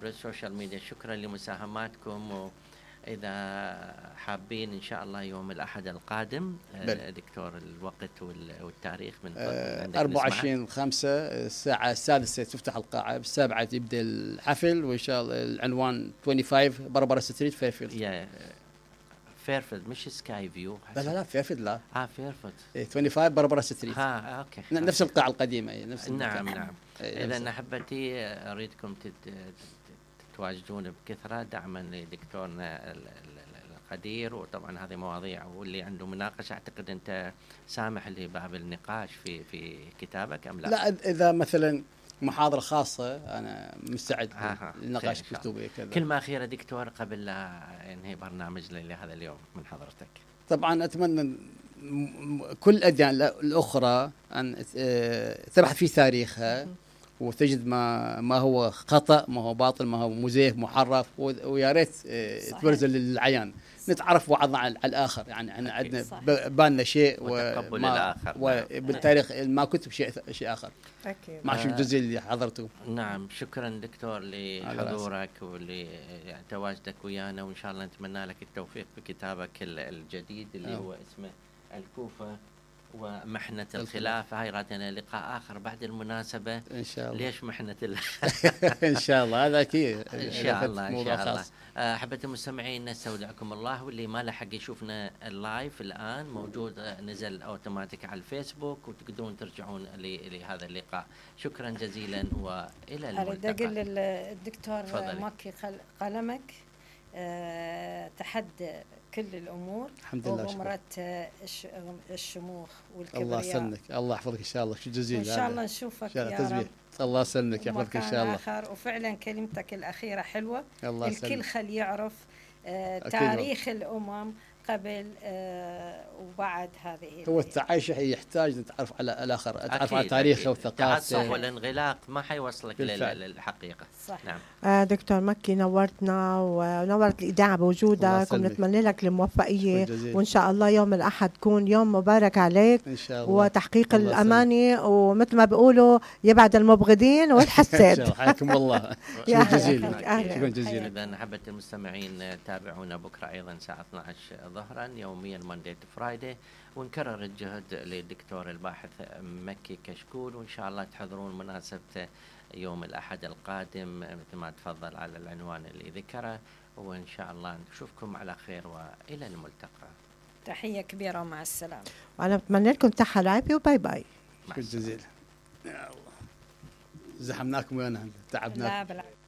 عبر السوشيال ميديا. شكرا لمساهماتكم، وإذا حابين إن شاء الله يوم الأحد القادم دكتور الوقت والتاريخ من 24/5 الساعة السادسة تفتح القاعة، بالسابعة يبدأ الحفل، وإن شاء الله العنوان 25 بربرا ستريت فيرفيلد. فيرفيلد مش سكاي فيو. لا فيرفيلد. لا فيرفيلد 25 بربرا ستريت. اوكي. نفس القاعة القديمة، نفس نعم. إذا أحبتي أريدكم تتواجدون بكثرة دعما لدكتورنا القدير، وطبعا هذه مواضيع، واللي عنده مناقشة أعتقد أنت سامح لباب النقاش في كتابك أم لا؟ لا، إذا مثلا محاضرة خاصة أنا مستعد للنقاش كتبي كذا. كلمة أخيرة دكتور قبل لا ينهي برنامجنا لهذا اليوم من حضرتك. طبعا أتمنى كل الأديان الأخرى أن تبحث في تاريخها وتجد ما هو خطأ، ما هو باطل، ما هو مزيف محرف، ويا ريت تبرز للعيان، نتعرف بعضنا على الآخر. يعني عندنا بالنا شيء وبالتاريخ ما كتب شيء آخر. أكيد. مع شو الجزء اللي حضرته. نعم، شكرا دكتور لحضورك ولتواجدك ويانا، وإن شاء الله نتمنى لك التوفيق بكتابك الجديد اللي هو اسمه الكوفة ومحنة الخلافة. هاي راتنا لقاء آخر بعد المناسبة إن شاء الله. ليش محنة إن شاء الله، هذا أكيد إن شاء الله إن شاء الله. أحبة المستمعين نستودعكم الله، واللي ما لحق يشوفنا اللايف الآن موجود، نزل أوتوماتيك على الفيسبوك، وتقدرون ترجعون لهذا اللقاء. شكرا جزيلا وإلى الملتقى. أريد أقول للدكتور مكي قلمك تحدى كل الأمور وغمرة الشموخ والكبرياء. الله يسلمك، الله يحفظك إن شاء الله. شو جزيل إن شاء الله نشوفك يا رب. الله يسلمك يحفظك إن شاء الله. وفعلا كلمتك الأخيرة حلوة. الله الكل خل يعرف تاريخ الأمم قبل وبعد هذه. هو التعايش يحتاج نتعرف على الآخر، تعرف على تاريخه وثقافته. التعصب والانغلاق ما حيوصلك للحقيقة. صح. نعم. دكتور مكي نورتنا ونورت الإذاعة بوجودك، ونتمنى لك الموفقية، وإن شاء الله يوم الأحد تكون يوم مبارك عليك إن شاء الله، وتحقيق الأماني، ومثل ما بيقولوا يبعد المبغضين والحساد. حياكم الله. شكرا جزيلا. شكرا جزيلا. إذا حبة المستمعين تابعونا بكرة أيضا الساعة 12 ظهرا يوميا Monday to Friday، ونكرر الجهد للدكتور الباحث مكي كشكول، وإن شاء الله تحضرون مناسبة يوم الأحد القادم مثل ما تفضل على العنوان اللي ذكره، وإن شاء الله نشوفكم على خير وإلى الملتقى. تحية كبيرة ومع السلامة. وأنا بتمنى لكم صحة العافية وباي باي. شكرا جزيلا. يا الله زحمناكم ويانا، تعبناكم. لا